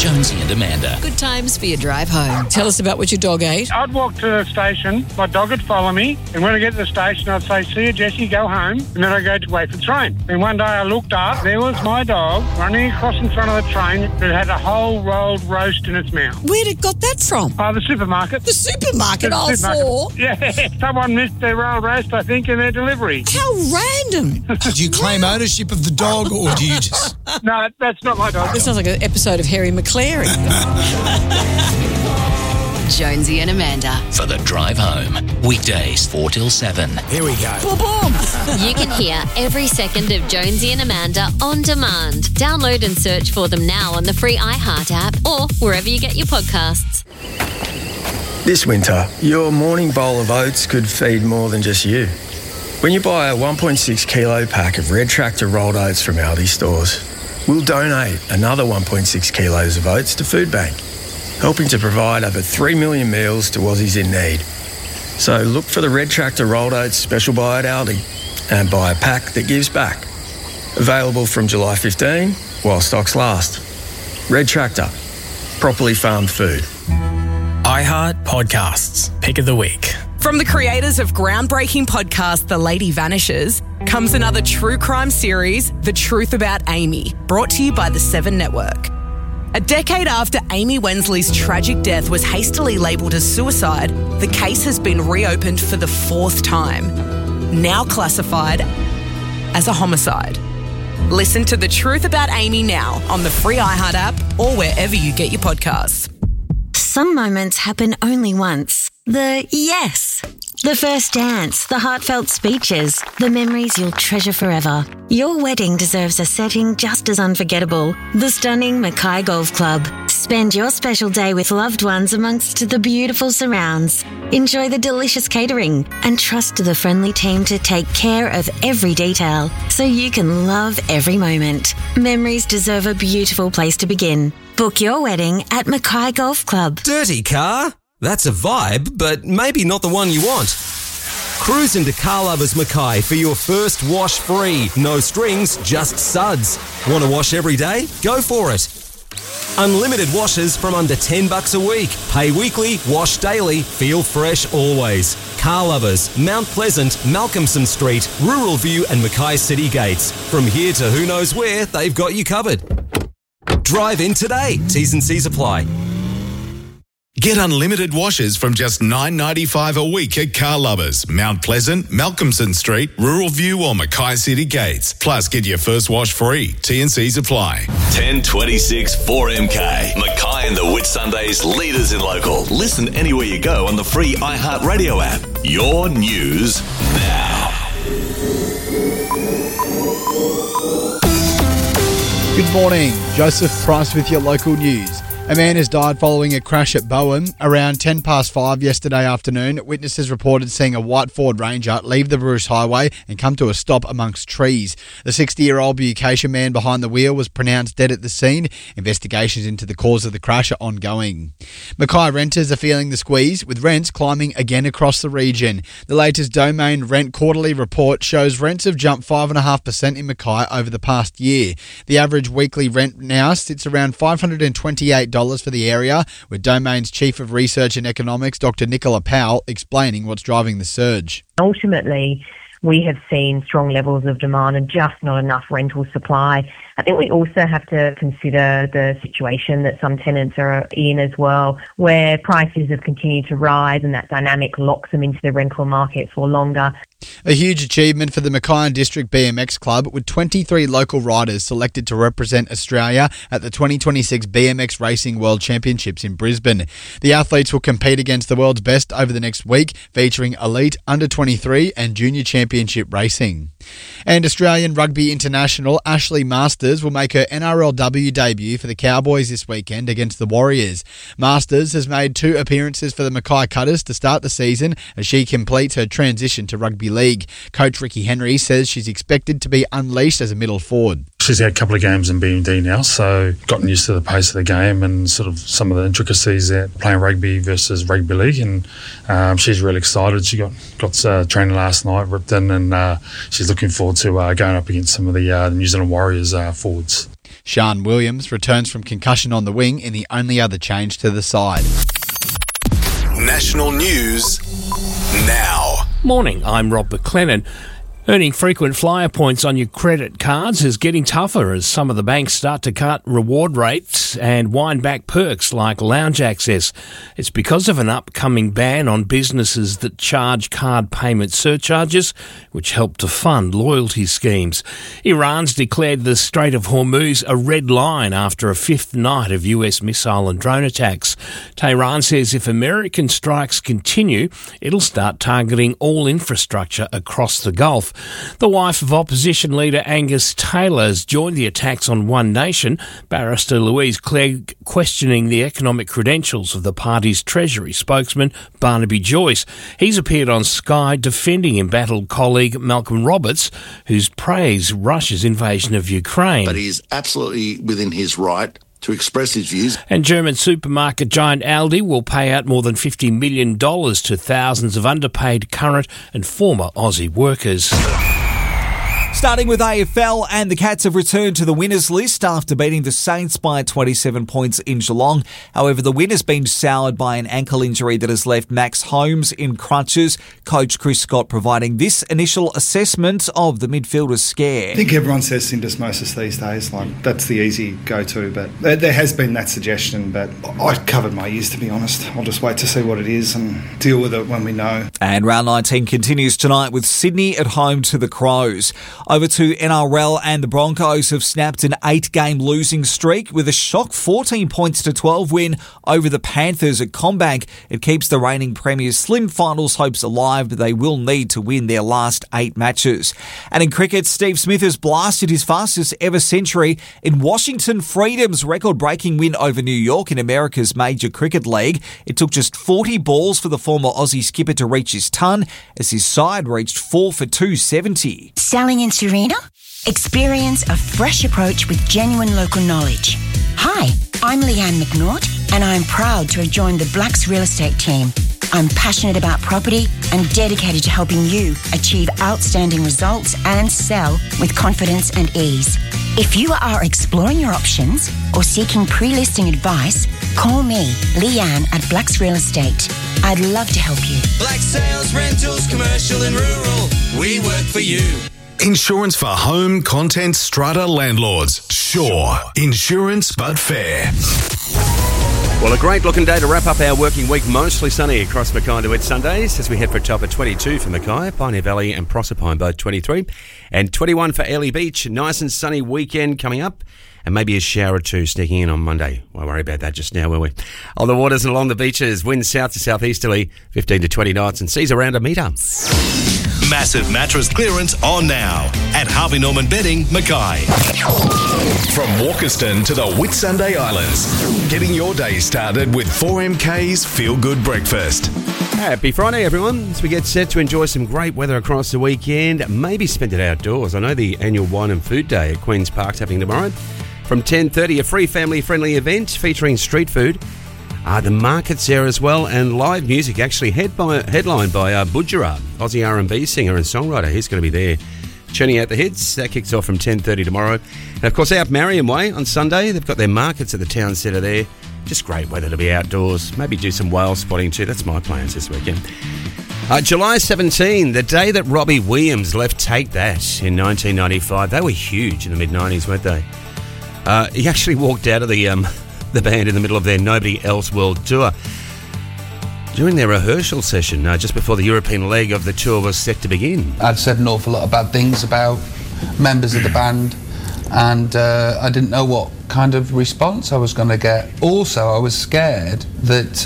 Jonesy and Amanda. Good times for your drive home. Tell us about what your dog ate. I'd walk to the station, my dog would follow me, and when I get to the station, I'd say, "See you, Jessie, go home," and then I'd go to wait for the train. And one day I looked up, there was my dog running across in front of the train that had a whole rolled roast in its mouth. Where'd it got that from? Oh, the supermarket. The supermarket, four? Yeah, someone missed their rolled roast, I think, in their delivery. How random. Did you claim ownership of the dog, or do you just... No, that's not my dog. This sounds like an episode of Harry McClary. Jonesy and Amanda. For the drive home. Weekdays 4 till 7. Here we go. Boom, boom. You can hear every second of Jonesy and Amanda on demand. Download and search for them now on the free iHeart app or wherever you get your podcasts. This winter, your morning bowl of oats could feed more than just you. When you buy a 1.6 kilo pack of Red Tractor rolled oats from Aldi stores, we'll donate another 1.6 kilos of oats to Food Bank, helping to provide over 3 million meals to Aussies in need. So look for the Red Tractor rolled oats special buy at Aldi and buy a pack that gives back. Available from July 15 while stocks last. Red Tractor, properly farmed food. iHeart Podcasts, Pick of the Week. From the creators of groundbreaking podcast The Lady Vanishes comes another true crime series, The Truth About Amy, brought to you by the Seven Network. A decade after Amy Wensley's tragic death was hastily labelled as suicide, the case has been reopened for the fourth time, now classified as a homicide. Listen to The Truth About Amy now on the free iHeart app or wherever you get your podcasts. Some moments happen only once. The yes. The first dance, the heartfelt speeches, the memories you'll treasure forever. Your wedding deserves a setting just as unforgettable. The stunning Mackay Golf Club. Spend your special day with loved ones amongst the beautiful surrounds. Enjoy the delicious catering and trust the friendly team to take care of every detail so you can love every moment. Memories deserve a beautiful place to begin. Book your wedding at Mackay Golf Club. Dirty car? That's a vibe, but maybe not the one you want. Cruise into Car Lovers Mackay for your first wash free. No strings, just suds. Want to wash every day? Go for it. Unlimited washes from under $10 a week. Pay weekly, wash daily, feel fresh always. Car Lovers, Mount Pleasant, Malcolmson Street, Rural View and Mackay City Gates. From here to who knows where, they've got you covered. Drive in today. T's and C's apply. Get unlimited washes from just $9.95 a week at Car Lovers, Mount Pleasant, Malcolmson Street, Rural View or Mackay City Gates. Plus, get your first wash free. T&Cs apply. 10:26 4MK. Mackay and the Whitsundays leaders in local. Listen anywhere you go on the free iHeart Radio app. Your news now. Good morning. Joseph Price with your local news. A man has died following a crash at Bowen. Around 5:10 yesterday afternoon, witnesses reported seeing a white Ford Ranger leave the Bruce Highway and come to a stop amongst trees. The 60-year-old Bukasia man behind the wheel was pronounced dead at the scene. Investigations into the cause of the crash are ongoing. Mackay renters are feeling the squeeze, with rents climbing again across the region. The latest Domain Rent Quarterly report shows rents have jumped 5.5% in Mackay over the past year. The average weekly rent now sits around $528 for the area, with Domain's Chief of Research and Economics, Dr. Nicola Powell, explaining what's driving the surge. Ultimately, we have seen strong levels of demand and just not enough rental supply. I think we also have to consider the situation that some tenants are in as well, where prices have continued to rise and that dynamic locks them into the rental market for longer. A huge achievement for the Mackay District BMX Club, with 23 local riders selected to represent Australia at the 2026 BMX Racing World Championships in Brisbane. The athletes will compete against the world's best over the next week, featuring elite, under-23 and junior championship racing. And Australian rugby international Ashley Masters will make her NRLW debut for the Cowboys this weekend against the Warriors. Masters has made 2 appearances for the Mackay Cutters to start the season as she completes her transition to rugby league. Coach Ricky Henry says she's expected to be unleashed as a middle forward. She's had a couple of games in BMD now, so gotten used to the pace of the game and sort of some of the intricacies that playing rugby versus rugby league, and she's really excited. She got training last night, ripped in, and she's looking forward to going up against some of the New Zealand Warriors forwards. Sean Williams returns from concussion on the wing in the only other change to the side. National news now. Morning, I'm Rob McLennan. Earning frequent flyer points on your credit cards is getting tougher as some of the banks start to cut reward rates and wind back perks like lounge access. It's because of an upcoming ban on businesses that charge card payment surcharges, which help to fund loyalty schemes. Iran's declared the Strait of Hormuz a red line after a fifth night of US missile and drone attacks. Tehran says if American strikes continue, it'll start targeting all infrastructure across the Gulf. The wife of opposition leader Angus Taylor has joined the attacks on One Nation, barrister Louise Clegg questioning the economic credentials of the party's Treasury spokesman Barnaby Joyce. He's appeared on Sky defending embattled colleague Malcolm Roberts, who's praised Russia's invasion of Ukraine. But he's absolutely within his right to express his views. And German supermarket giant Aldi will pay out more than $50 million to thousands of underpaid current and former Aussie workers. Starting with AFL, and the Cats have returned to the winners list after beating the Saints by 27 points in Geelong. However, the win has been soured by an ankle injury that has left Max Holmes in crutches. Coach Chris Scott providing this initial assessment of the midfielder's scare. I think everyone says syndesmosis these days, like that's the easy go-to, but there has been that suggestion, but I covered my ears, to be honest. I'll just wait to see what it is and deal with it when we know. And round 19 continues tonight with Sydney at home to the Crows. Over to NRL, and the Broncos have snapped an 8-game losing streak with a shock 14 points to 12 win over the Panthers at CommBank. It keeps the reigning Premier's slim finals hopes alive, but they will need to win their last 8 matches. And in cricket, Steve Smith has blasted his fastest ever century in Washington Freedom's record-breaking win over New York in America's major cricket league. It took just 40 balls for the former Aussie skipper to reach his ton as his side reached 4 for 270. Selling in Serena? Experience a fresh approach with genuine local knowledge. Hi, I'm Leanne McNaught, and I'm proud to have joined the Blacks Real Estate team. I'm passionate about property and dedicated to helping you achieve outstanding results and sell with confidence and ease. If you are exploring your options or seeking pre-listing advice, call me, Leanne, at Blacks Real Estate. I'd love to help you. Black Sales, Rentals, Commercial and Rural. We work for you. Insurance for home, content, strata landlords. Sure. Insurance, but fair. Well, a great looking day to wrap up our working week. Mostly sunny across Mackay to Whitsundays as we head for a top of 22 for Mackay, Pioneer Valley and Proserpine both 23. And 21 for Airlie Beach. Nice and sunny weekend coming up. And maybe a shower or two sneaking in on Monday. Won't worry about that just now, will we? On the waters and along the beaches, winds south to southeasterly, 15 to 20 knots, and seas around a metre. Massive mattress clearance on now at Harvey Norman Bedding, Mackay. From Walkerston to the Whitsunday Islands, getting your day started with 4MK's Feel Good Breakfast. Happy Friday, everyone. As we get set to enjoy some great weather across the weekend, maybe spend it outdoors. I know the annual Wine and Food Day at Queen's Park's happening tomorrow. From 10:30, a free family-friendly event featuring street food. The market's there as well, and live music, actually headlined by Budgerah, Aussie R&B singer and songwriter. He's going to be there churning out the hits. That kicks off from 10:30 tomorrow. And of course, out Marion Way on Sunday, they've got their markets at the town centre there. Just great weather to be outdoors. Maybe do some whale spotting too. That's my plans this weekend. July 17, the day that Robbie Williams left Take That in 1995. They were huge in the mid-90s, weren't they? He actually walked out of the band in the middle of their Nobody Else World Tour. During their rehearsal session, just before the European leg of the tour was set to begin. I'd said an awful lot of bad things about members of the band, and I didn't know what kind of response I was going to get. Also, I was scared that,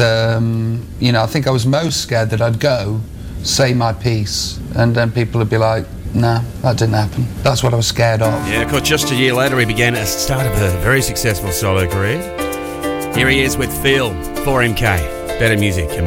I think I was most scared that I'd go, say my piece, and then people would be like, nah, that didn't happen. That's what I was scared of. Yeah, of course, just a year later he began a start of a very successful solo career. Here he is with Feel, 4MK, Better Music and